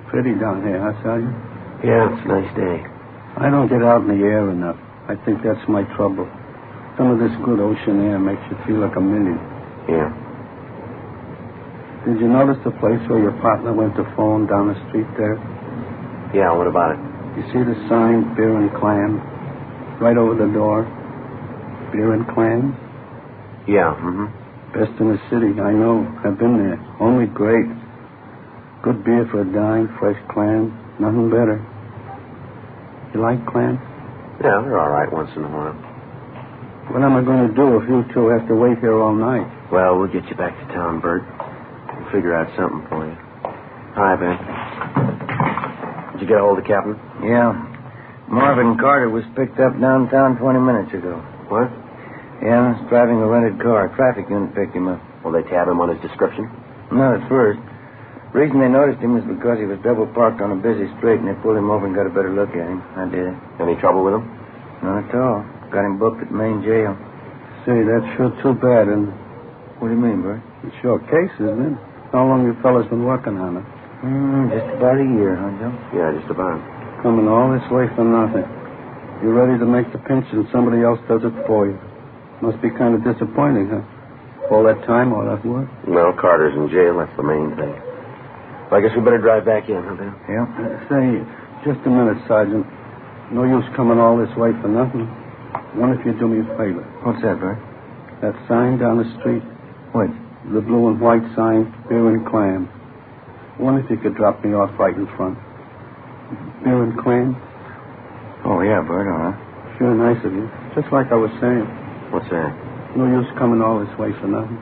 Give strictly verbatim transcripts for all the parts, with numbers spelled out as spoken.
Pretty down here, huh, Sergeant? Yeah, it's a nice day. I don't get out in the air enough. I think that's my trouble. Some of this good ocean air makes you feel like a million. Yeah. Did you notice the place where your partner went to phone down the street there? Yeah, what about it? You see the sign, beer and clam? Right over the door. Beer and clam? Yeah, mm-hmm. Best in the city, I know. I've been there. Only great. Good beer for a dime, fresh clam. Nothing better. You like clam? Yeah, they're all right once in a while. What am I going to do if you two have to wait here all night? Well, we'll get you back to town, Bert. We'll figure out something for you. Hi, Ben. Did you get a hold of the captain? Yeah. Marvin Carter was picked up downtown twenty minutes ago. What? Yeah, he's driving a rented car. Traffic unit picked him up. Will they tab him on his description? Not at first. The reason they noticed him was because he was double parked on a busy street, and they pulled him over and got a better look at him. I did. Any trouble with him? Not at all. Got him booked at Main Jail. Say, that's sure too bad, and What do you mean, Bert? it's your case, isn't it? How long you fellas been working on it? Mm, just about a year, huh, Joe? Yeah, just about. Coming all this way for nothing. You're ready to make the pinch and somebody else does it for you. Must be kind of disappointing, huh? All that time, all that work? Well, Carter's in jail. That's the main thing. Well, I guess we better drive back in, huh, Ben? Yeah. Uh, say, just a minute, Sergeant. No use coming all this way for nothing. Wonder if you do me a favor. What's that, Bert? That sign down the street. What? The blue and white sign, beer and clam. Wonder if you could drop me off right in front. Beer and clam? Oh, yeah, Bert, all right. Sure nice of you. Just like I was saying. What's that? No use coming all this way for nothing.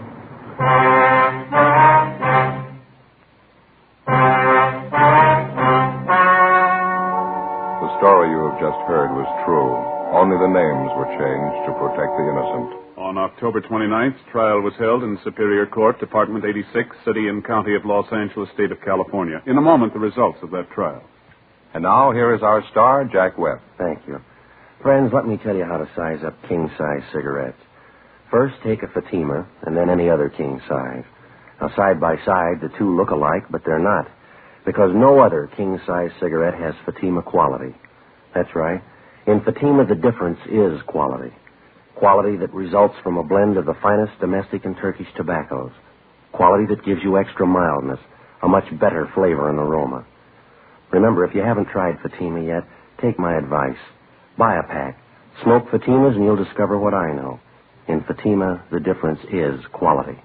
The story you have just heard was true. Only the names were changed to protect the innocent. On October twenty-ninth, trial was held in Superior Court, Department eighty-six, City and County of Los Angeles, State of California. In a moment, the results of that trial. And now, here is our star, Jack Webb. Thank you. Friends, let me tell you how to size up king-size cigarettes. First, take a Fatima, and then any other king size. Now, side by side, the two look alike, but they're not, because no other king-size cigarette has Fatima quality. That's right. In Fatima, the difference is quality. Quality that results from a blend of the finest domestic and Turkish tobaccos. Quality that gives you extra mildness, a much better flavor and aroma. Remember, if you haven't tried Fatima yet, take my advice. Buy a pack. Smoke Fatimas and you'll discover what I know. In Fatima, the difference is quality.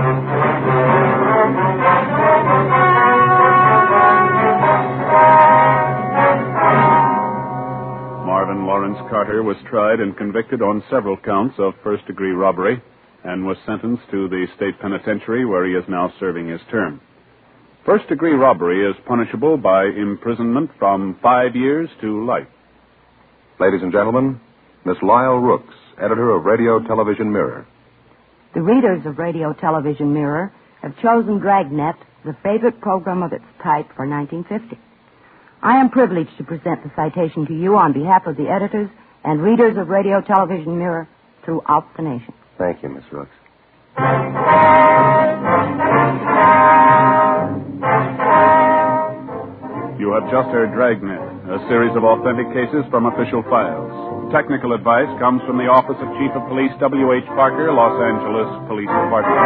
Marvin Lawrence Carter was tried and convicted on several counts of first-degree robbery and was sentenced to the state penitentiary where he is now serving his term. First-degree robbery is punishable by imprisonment from five years to life. Ladies and gentlemen, Miss Lyle Rooks, editor of Radio Television Mirror. The readers of Radio Television Mirror have chosen Dragnet, the favorite program of its type, for nineteen fifty. I am privileged to present the citation to you on behalf of the editors and readers of Radio Television Mirror throughout the nation. Thank you, Miss Rooks. You have just heard Dragnet, a series of authentic cases from official files. Technical advice comes from the Office of Chief of Police W H Parker, Los Angeles Police Department.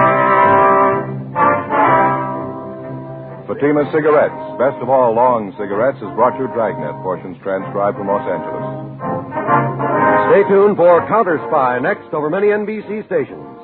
Fatima Cigarettes, best of all long cigarettes, has brought you Dragnet, portions transcribed from Los Angeles. Stay tuned for Counter Spy next over many N B C stations.